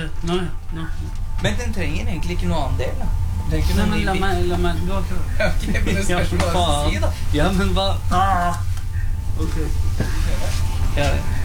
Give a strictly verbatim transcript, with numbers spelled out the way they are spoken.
Nå, ja. Nå. Men den trenger egentlig ikke noe annen del, da. Den trenger ikke Nei, noe men ny la bit. meg, la meg, du har ikke... Ok, men det spørs hva du skal si, da. Ja, men hva? Ah! Ok. Ja, det.